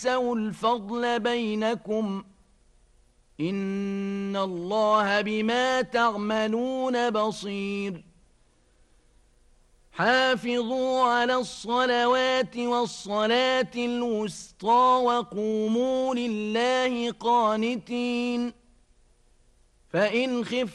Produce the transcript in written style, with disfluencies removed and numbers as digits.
تنسوا الفضل بينكم إن الله بما تعملون بصير حافظوا على الصلوات والصلاة الوسطى وقوموا لله قانتين فإن خفتم